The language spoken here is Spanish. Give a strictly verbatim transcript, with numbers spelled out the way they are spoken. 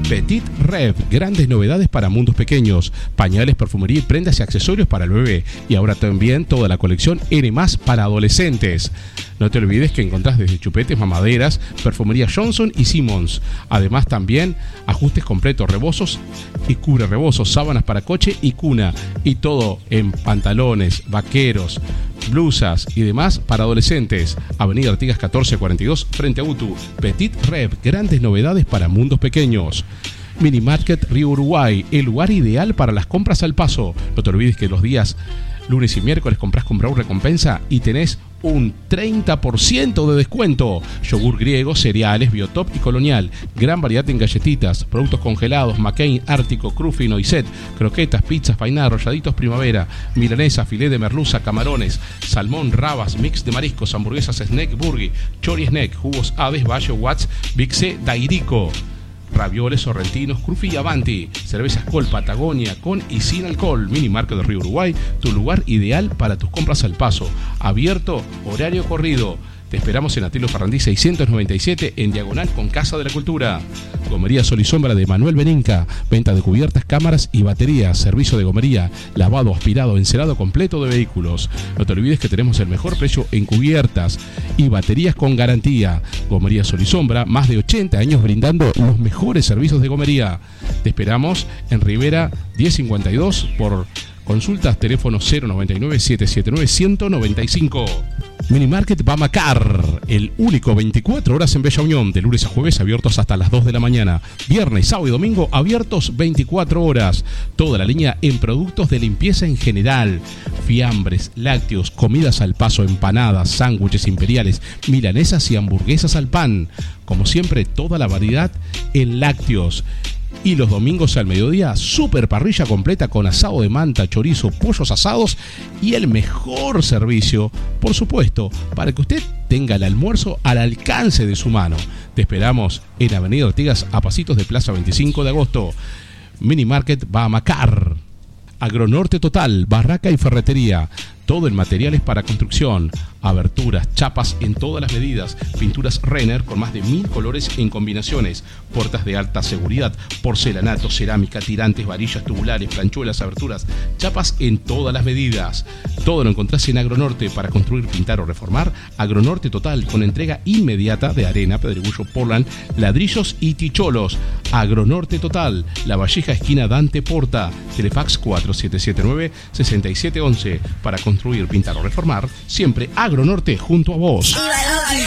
Petit Rev, grandes novedades para mundos pequeños, pañales, perfumería y prendas y accesorios para el bebé. Y ahora también toda la colección N más para adolescentes. No te olvides que encontrás desde chupetes, mamaderas, perfumería Johnson y Simmons. Además también ajustes completos, rebozos y cubre rebozos, sábanas para coche y cuna. Y todo en pantalones, vaqueros, blusas y demás para adolescentes. Avenida Artigas catorce cuarenta y dos frente a Utu. Petit Rev, grandes novedades para mundos pequeños. Mini Market Río Uruguay, el lugar ideal para las compras al paso. No te olvides que los días lunes y miércoles compras con Brau Recompensa y tenés un treinta por ciento de descuento. Yogur griego, cereales, Biotop y Colonial. Gran variedad en galletitas, productos congelados, McCain, Ártico, Cruffy, Noiset, croquetas, pizzas, painá, rolladitos primavera, milanesa, filé de merluza, camarones, salmón, rabas, mix de mariscos, hamburguesas, snack, burger, chori snack, jugos Aves, Bayo, Watts, Big C, Dairico. Ravioles, sorrentinos, Cruffy y Avanti. Cervezas Col, Patagonia, con y sin alcohol. Mini Market de Río Uruguay, tu lugar ideal para tus compras al paso. Abierto, horario corrido. Te esperamos en Atilio Ferrandí seiscientos noventa y siete, en diagonal con Casa de la Cultura. Gomería Sol y Sombra de Manuel Beninca. Venta de cubiertas, cámaras y baterías. Servicio de gomería, lavado, aspirado, encerado completo de vehículos. No te olvides que tenemos el mejor precio en cubiertas y baterías con garantía. Gomería Sol y Sombra, más de ochenta años brindando los mejores servicios de gomería. Te esperamos en Rivera diez cincuenta y dos por consultas, teléfono cero noventa y nueve, setecientos setenta y nueve, ciento noventa y cinco. Minimarket Bamacar, el único veinticuatro horas en Bella Unión, de lunes a jueves abiertos hasta las dos de la mañana, viernes, sábado y domingo abiertos veinticuatro horas, toda la línea en productos de limpieza en general, fiambres, lácteos, comidas al paso, empanadas, sándwiches imperiales, milanesas y hamburguesas al pan, como siempre toda la variedad en lácteos. Y los domingos al mediodía, super parrilla completa con asado de manta, chorizo, pollos asados y el mejor servicio, por supuesto, para que usted tenga el almuerzo al alcance de su mano. Te esperamos en Avenida Artigas, a pasitos de Plaza veinticinco de agosto. Mini Market Bamacar. Agronorte Total, barraca y ferretería. Todo el material es para construcción, aberturas, chapas en todas las medidas, pinturas Renner con más de mil colores en combinaciones, puertas de alta seguridad, porcelanato, cerámica, tirantes, varillas, tubulares, planchuelas, aberturas, chapas en todas las medidas. Todo lo encontrás en Agronorte para construir, pintar o reformar. Agronorte Total, con entrega inmediata de arena, pedregullo, Portland, ladrillos y ticholos. Agronorte Total, La Valleja, esquina Dante Porta, Telefax cuatro siete siete nueve, seis siete uno uno para construir, pintar o reformar. Siempre Agronorte junto a vos.